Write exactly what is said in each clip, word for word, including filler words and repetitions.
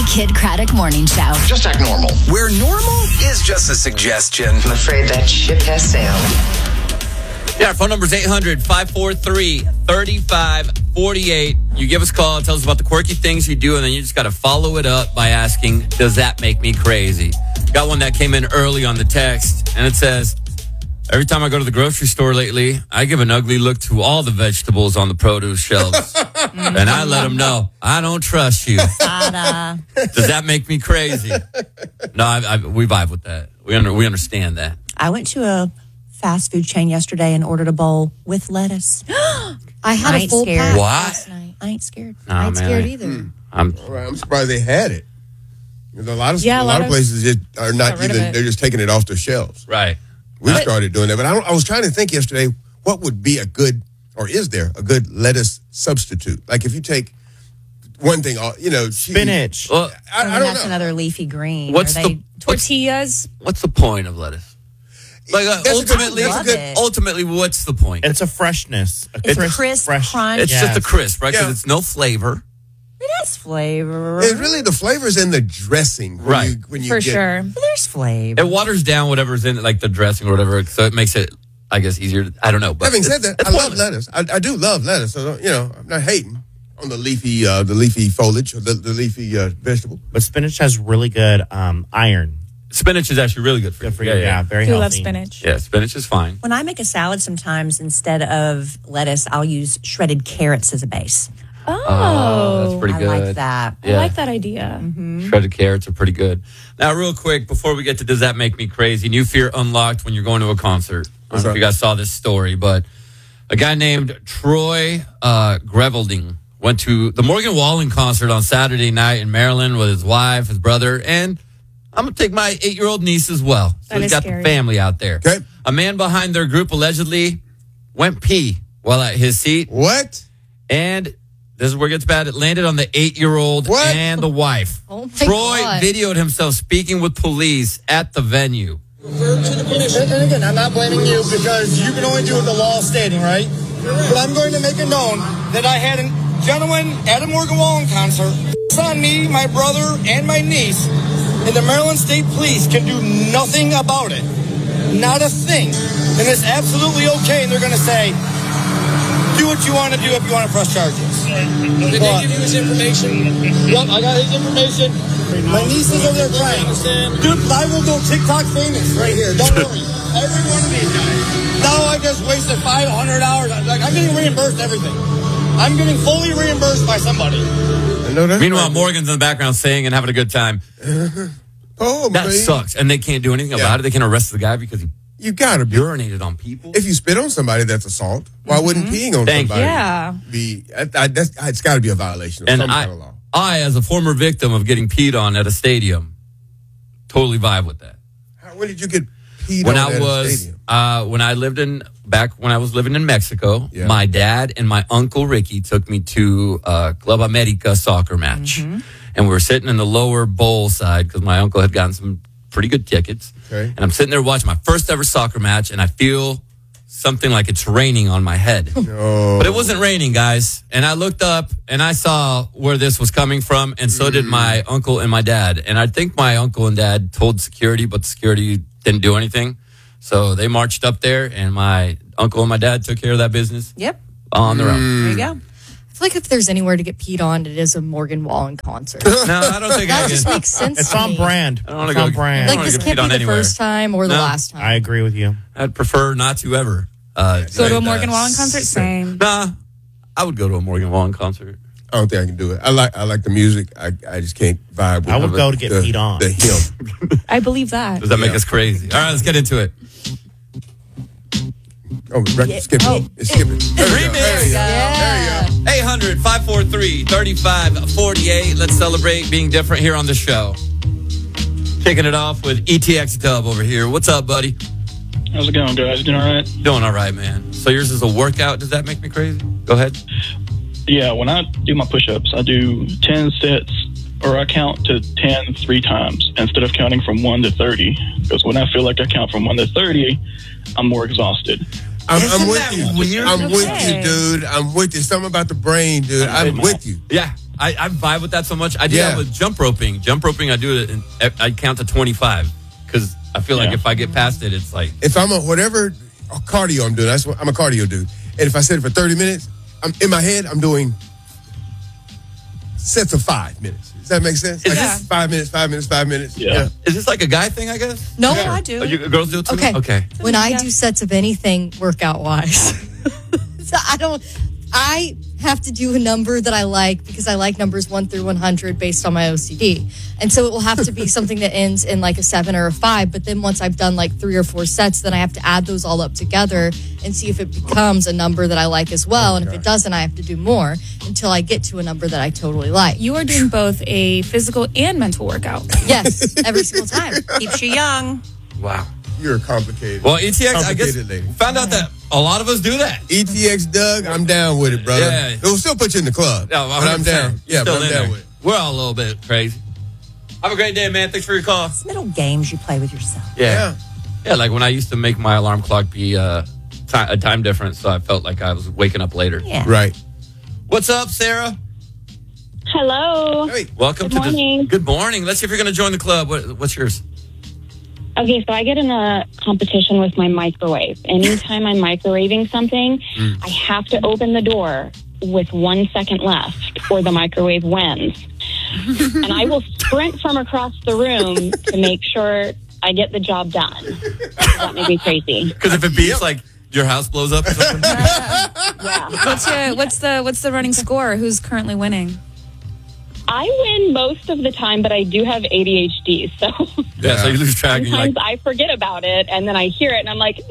Kid Craddock Morning Show. Just act normal. Where normal is just a suggestion. I'm afraid that ship has sailed. Yeah, our phone number is eight hundred, five four three, three five four eight. You give us a call, tell us about the quirky things you do, and then you just got to follow it up by asking, does that make me crazy? Got one that came in early on the text, and it says, every time I go to the grocery store lately, I give an ugly look to all the vegetables on the produce shelves. And I let them know, I don't trust you. Does that make me crazy? No, I, I, we vibe with that. We under, we understand that. I went to a fast food chain yesterday and ordered a bowl with lettuce. I had I a full scared. pack What? last night. I ain't scared. No, I ain't man, scared I- either. I'm, I'm surprised they had it. There's a lot of Yeah, a lot of places just are not got rid of even. it. They're just taking it off their shelves. right. We Right. started doing that, but I, don't, I was trying to think yesterday what would be a good, or is there a good lettuce substitute? Like if you take one thing, off, you know, cheese- Spinach. Well, I, And I don't that's know. another leafy green. what's Are the they- what's, Tortillas. what's the point of lettuce? Like uh, That's a good- ultimately, I love it. ultimately, what's the point? It's a freshness. A It's crisp, crisp, fresh. crunch. It's Yes. just a crisp, right? Because Yeah. it's no flavor. It has flavor. It's really the flavors in the dressing, when Right. You, when you For get, sure. There's flavor. It waters down whatever's in it, like the dressing or whatever, so it makes it, I guess, easier. I don't know. But Having it's- said that, it's I love pointless. lettuce. I, I do love lettuce. So don't- you know, I'm not hating on the leafy, uh, the leafy foliage or the, the leafy uh, vegetable. But spinach has really good um, iron. Spinach is actually really good for you. Good for you. Yeah, very I do healthy. love spinach. Yeah, spinach is fine. When I make a salad sometimes, instead of lettuce, I'll use shredded carrots as a base. Oh, Oh, that's pretty I good. like that. I like that idea. Shredded carrots are pretty good. Now, real quick, before we get to Does That Make Me Crazy? New fear unlocked when you're going to a concert. I don't know if you guys saw this story, but a guy named Troy uh, Grevelding went to the Morgan Wallen concert on Saturday night in Maryland with his wife, his brother, and I'm going to take my eight-year-old niece as well. So That he's is got scary. the family out there. Okay. A man behind their group allegedly went pee while at his seat, What? and this is where it gets bad. It landed on the eight-year-old What? and the wife. Oh, my Troy God. videoed himself speaking with police at the venue. And, and again, I'm not blaming you because you can only do what the law is stating, right? But I'm going to make it known that I had a gentleman at a Morgan Wallen concert on me, my brother, and my niece, and the Maryland State Police can do nothing about it. Not a thing. And it's absolutely okay, and they're going to say, do what you want to do if you want to press charges. Did they give you his information? Yep, I got his information. My niece is over there crying. Dude, I will go TikTok famous right here. Don't worry. Every one of these guys. Now I just wasted five hundred hours. Like, I'm getting reimbursed everything. I'm getting fully reimbursed by somebody. I know that. Meanwhile, Morgan's in the background singing and having a good time. Oh, That man. sucks. And they can't do anything Yeah. about it. They can arrest the guy because he You gotta be. urinated on people. If you spit on somebody, that's assault. Why wouldn't peeing on Thank you. somebody Yeah. be? I, I, that's, it's got to be a violation of And some I, kind of law. I, as a former victim of getting peed on at a stadium, totally vibe with that. How, when did you get peed When on I at a was, stadium? uh, when I lived in, back when I was living in Mexico, Yeah. my dad and my uncle Ricky took me to a Club America soccer match. And we were sitting in the lower bowl side because my uncle had gotten some pretty good tickets. Okay. And I'm sitting there watching my first ever soccer match, and I feel something like it's raining on my head. Oh. But it wasn't raining, guys. And I looked up and I saw where this was coming from, and so did my uncle and my dad. And I think my uncle and dad told security, but security didn't do anything. So they marched up there, and my uncle and my dad took care of that business Yep. on their own. There you go. I feel like if there's anywhere to get peed on, it is a Morgan Wallen concert. No, I don't think I That just can. makes sense It's to on me. brand. I don't wanna It's go- on brand. I Like don't this wanna can't get peed be on the anywhere. first time or the No. last time. I agree with you. I'd prefer not to ever. Uh, Go to say a that. Morgan Wallen concert? Same. Nah, I would go to a Morgan Wallen concert. I don't think I can do it. I like I like the music. I I just can't vibe with I would the, go to get the, peed on. The him. I believe that. Does that make Yeah. us crazy? All right, let's get into it. Oh, record, skip it. Oh. It's skip it. There we go. There you go. Yeah. There you go. eight hundred, five four three, three five four eight. Let's celebrate being different here on the show. Kicking it off with E T X Dub over here. What's up, buddy? How's it going, guys? Doing all right? Doing all right, man. So yours is a workout. Does that make me crazy? Go ahead. Yeah, when I do my push-ups, I do ten sets, or I count to ten three times instead of counting from one to thirty. Because when I feel like I count from one to thirty, I'm more exhausted. I'm, I'm Isn't with that you. weird? I'm with Okay. you, dude. I'm with you. Something about the brain, dude. I'm with you. Yeah. I, I vibe with that so much. I do Yeah. that with jump roping. Jump roping, I do it. In, I count to twenty-five because I feel like Yeah. if I get past it, it's like If I'm a whatever cardio I'm doing, that's what I'm a cardio dude. And if I sit it for thirty minutes, I'm in my head, I'm doing sets of five minutes. Does that make sense? Like Yeah. five minutes, five minutes, five minutes. Yeah. is this like a guy thing? I guess. No, Yeah. I do. Oh, you, girls do it too. Okay. Okay. When I do sets of anything workout wise, so I don't, I have to do a number that I like because I like numbers one through one hundred based on my O C D. And so it will have to be something that ends in like a seven or a five. But then once I've done like three or four sets, then I have to add those all up together and see if it becomes a number that I like as well. And if it doesn't, I have to do more until I get to a number that I totally like. You are doing both a physical and mental workout. Yes, every single time. Keeps you young. Wow. You're complicated. Well, E T X, I guess, Complicated lady. found out that a lot of us do that. E T X Doug, I'm down with it, brother. Yeah. It'll still put you in the club. No, but I'm down. Yeah, Still but I'm in down there. with it. We're all a little bit crazy. Have a great day, man. Thanks for your call. It's little games you play with yourself. Yeah. Yeah. Yeah, like when I used to make my alarm clock be uh, ti a time difference, so I felt like I was waking up later. Yeah. Right. What's up, Sarah? Hello. Hey. Welcome Good to morning. the. Good morning. Let's see if you're going to join the club. What, what's yours? Okay, so I get in a competition with my microwave. Anytime I'm microwaving something, I have to open the door with one second left or the microwave wins. And I will sprint from across the room to make sure I get the job done. That made me crazy. Because if it beeps, like your house blows up or something. Yeah. What's your, what's the what's the running score? Who's currently winning? I win most of the time, but I do have A D H D, so Yeah, so you lose track. And you're sometimes like, I forget about it, and then I hear it, and I'm like,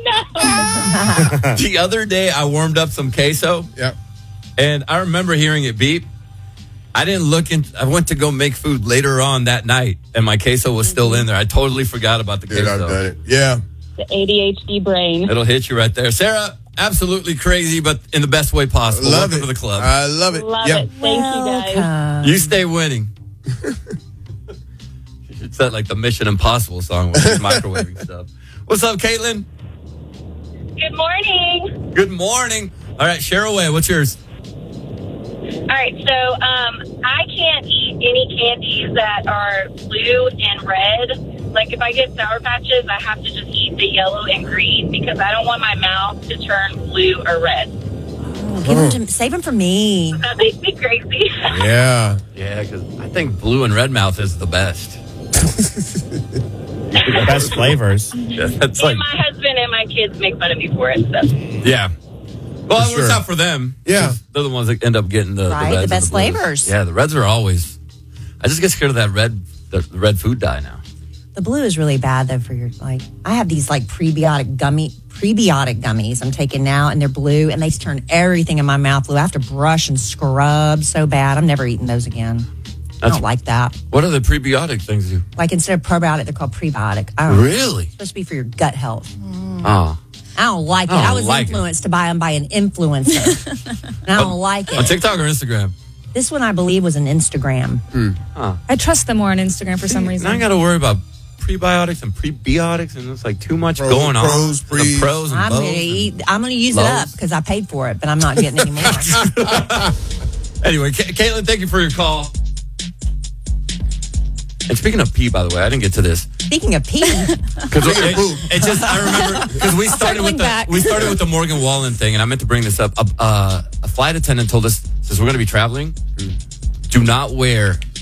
no. the other day, I warmed up some queso, Yeah. and I remember hearing it beep. I didn't look in. I went to go make food later on that night, and my queso was still in there. I totally forgot about the Dude, I've queso. done it. Yeah. The A D H D brain. It'll hit you right there. Sarah, absolutely crazy, but in the best way possible. Love Welcome it. to the club. I love it. Love yeah. it. Thank you, guys. Welcome. You stay winning. You should set like the Mission Impossible song with this microwaving stuff. What's up, Caitlin? Good morning. Good morning. All right, share away. What's yours? All right, so um, I can't eat any candies that are blue and red. Like if I get Sour Patches, I have to just eat the yellow and green because I don't want my mouth to turn blue or red. Oh, give 'em to, save them for me. That makes me crazy. Yeah. Yeah, because I think blue and red mouth is the best. The best flavors. Yeah, that's like, And my husband and my kids make fun of me for it. So. yeah. Well, For it works sure. out for them. Yeah. 'Cause they're the ones that end up getting the, Right, the the reds. best and blues. flavors. Yeah, the reds are always. I just get scared of that red, the, the red food dye now. The blue is really bad though for your like. I have these like prebiotic gummy prebiotic gummies I'm taking now, and they're blue, and they turn everything in my mouth blue. I have to brush and scrub so bad. I'm never eating those again. I That's- don't like that. What are the prebiotic things do? Like instead of probiotic, they're called prebiotic. I don't know. Really? It's supposed to be for your gut health. Oh. I don't like it. I don't I was like it. influenced to buy them by an influencer. And I don't like On it. TikTok or Instagram? This one I believe was an Instagram. I trust them more on Instagram for some reason. Now I got to worry about prebiotics and prebiotics, and it's like too much Pros, going on. pros, The pres. pros and I'm bows gonna and- eat. I'm gonna use it lows. up because I paid for it, but I'm not getting any more. Anyway, Ca- Caitlin, thank you for your call. And speaking of pee, by the way, I didn't get to this. Speaking of pee, Because it, it, it just, I remember, because we started with Circling the back. we started with the Morgan Wallen thing, and I meant to bring this up. A, uh, a flight attendant told us, since we're going to be traveling, do not wear